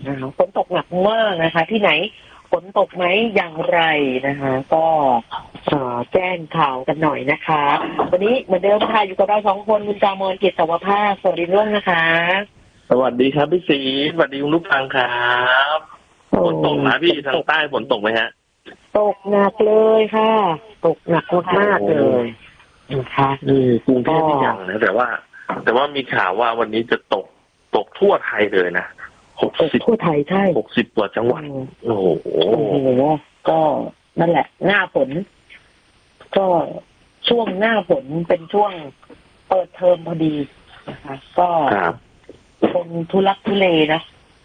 นะคะฝนตกหนักมากนะคะที่ไหนฝนตกไหมอย่างไรนะคะก็แจ้งข่าวกันหน่อยนะคะวันนี้เหมือนเดิมค่ะอยู่กับเราสองคนคุณจามอนกิจสวภาสสวัสดีร่วงนะคะสวัสดีครับพี่ศรีสวัสดีคุณลูกฟังครับฝนตกนะพี่ทางใต้ฝนตกไหมฮะตกหนักเลยค่ะตกหนักมากเลยนะคะกรุงเทพที่ยังนะแต่ว่ามีข่าวว่าวันนี้จะตกทั่วไทยเลยนะ60 ทั่วไทยใช่ 60กว่าจังหวัดโอ้โหก็นั่นแหละหน้าฝนก็ช่วงหน้าฝนเป็นช่วงเปิดเทอมพอดีนะคะก็คงทุลักทุเลนะ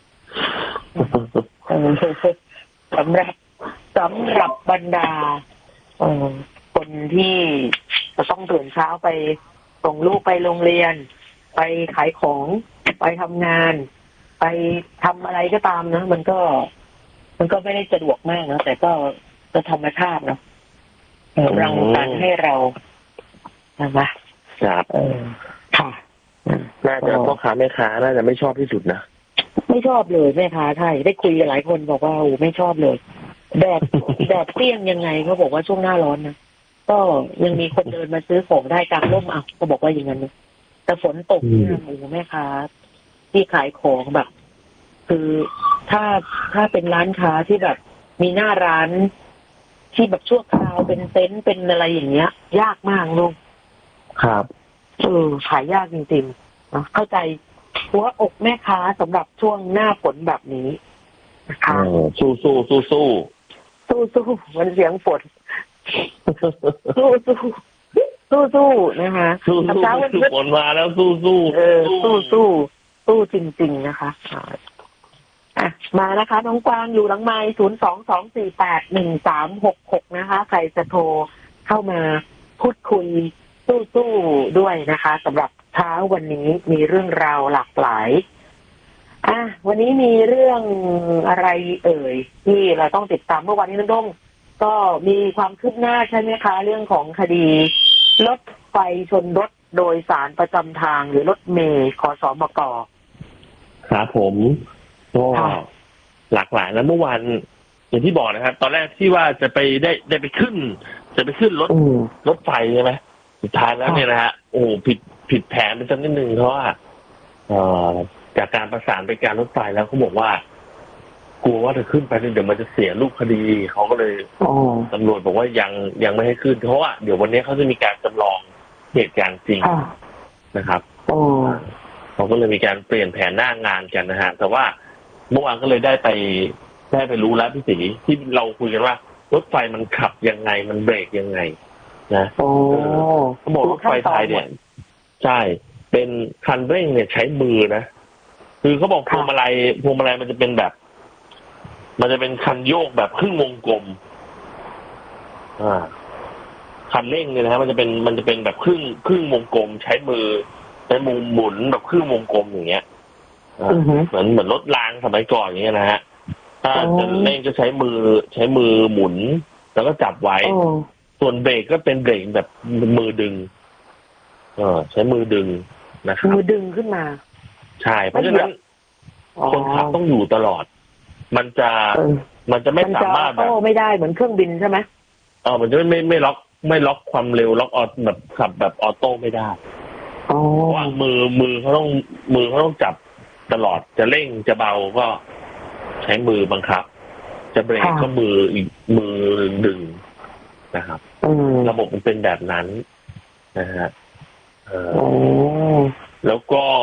สำหรับบรรดาคนที่จะต้องตื่นเช้าไปส่งลูกไปโรงเรียนไปขายของไปทำงานไปทำอะไรก็ตามนะมันก็ไม่ได้สะดวกมากนะแต่ก็ธรรมชาติเนาะรังสรรค์ให้เราใช่ไหมครับค่ะน่าจะพ่อค้าแม่ค้าน่าจะไม่ชอบที่สุดนะไม่ชอบเลยแม่ค้าใช่ได้คุยกับหลายคนบอกว่าโอ้ไม่ชอบเลยแดดเปรี้ยงยังไงเขาบอกว่าช่วงหน้าร้อนนะก็ยังมีคนเดินมาซื้อของได้กลางร่มก็บอกว่าอย่างนั้นนะแต่ฝนตกเนี่ยโอ้แม่ค้าที่ขายของแบบคือถ้าเป็นร้านค้าที่แบบมีหน้าร้านที่แบบชั่วคราวเป็นเต็นท์เป็นอะไรอย่างเงี้ยยากมากลูกครับขายยากจริงๆนะเข้าใจหัวอกแม่ค้าสำหรับช่วงหน้าฝนแบบนี้นะคะสู้มันเสียงฝนสู้นะคะสู้ฝนมาแล้วสู้จริงๆนะคะมานะคะน้องกวางอยู่หลังไมค์022481366นะคะใครจะโทรเข้ามาพูดคุยสู้ด้วยนะคะสำหรับเช้าวันนี้มีเรื่องราวหลากหลายวันนี้มีเรื่องอะไรเอ่ยที่เราต้องติดตามเมื่อวานนี้น้องด้งก็มีความคืบหน้าใช่ไหมคะเรื่องของคดีรถไฟชนรถโดยสารประจำทางหรือรถเมล์ขสมก. ครับผมก็หลากหลายแล้วเมื่อวานอย่างที่บอกนะครับตอนแรกที่ว่าจะไปได้ไปขึ้นรถไฟใช่ไหมสุดท้ายแล้วเนี่ยนะฮะโอ้ผิดแผนไปสักนิดนึงเพราะว่าจากการประสานไปการรถไฟแล้วเขาบอกว่ากลัวว่าจะขึ้นไปเดี๋ยวมันจะเสียรูปคดีเขาก็เลยตำรวจบอกว่ายังไม่ให้ขึ้นเพราะว่าเดี๋ยววันนี้เขาจะมีการจำลองเหตุการณ์จริงนะครับเขาก็เลยมีการเปลี่ยนแผนหน้างานกันนะฮะแต่ว่าเมื่อวานก็เลยได้ไปรู้แล้วพี่ศรีที่เราคุยกันว่ารถไฟมันขับยังไงมันเบรกยังไงนะเขาบอกรถไฟไทยเนี่ยใช่เป็นคันเร่งเนี่ยใช้มือนะคือเขาบอกพวงมาลัยมันจะเป็นแบบมันจะเป็นคันโยกแบบครึ่งวงกลมคันเร่งเนี่ยนะฮะมันจะเป็นแบบครึ่งวงกลมใช้มือใช้มุมหมุนแบบครึ่งวงกลมอย่างเงี้ยเหมือนรถรางสมัยก่อนอย่างเงี้ยนะฮะถ้าจะเร่งจะใช้มือหมุนแล้วก็จับไว้ส่วนเบรกก็เป็นเบรกแบบมือดึงใช้มือดึงนะครับมือดึงขึ้นมาใช่เพราะฉะนั้นคนขับต้องอยู่ตลอดมันจะไม่สามารถแบบไม่ได้เหมือนเครื่องบินใช่ไหมมันจะไม่ล็อกความเร็วล็อกออแบบขับแบบออโต้ไม่ได้เพราะว่ามือเขาต้องจับตลอดจะเร่งจะเบาก็ใช้มือบังคับจะเบรกก็มือดึงนะครับระบบมันเป็นแบบนั้นนะฮะแล้ว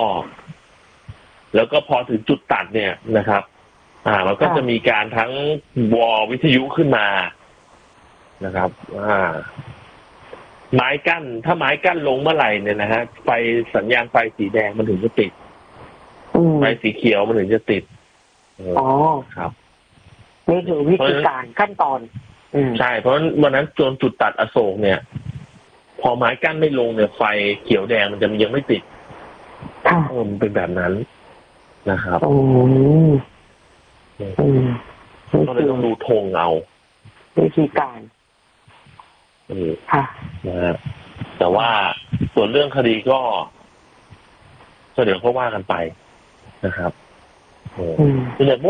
ก็พอถึงจุดตัดเนี่ยนะครับมันก็จะมีการทั้งวอลวิทยุขึ้นมานะครับไม้กั้นถ้าไม้กั้นลงเมื่อไหร่เนี่ยนะฮะไฟสัญญาณไฟสีแดงมันถึงจะติดไฟสีเขียวมันถึงจะติดครับนี่คือวิธีการขั้นตอนใช่เพราะวันนั้นจนจุดตัดอโศกเนี่ยพอไม้กั้นไม่ลงเนี่ยไฟเขียวแดงมันจะยังไม่ติดมันเป็นแบบนั้นนะครับก็เลยต้องดูธงเอาวิธีการนะฮะแต่ว่าส่วนเรื่องคดีก็เดี๋ยวก็ว่ากันไปนะครับ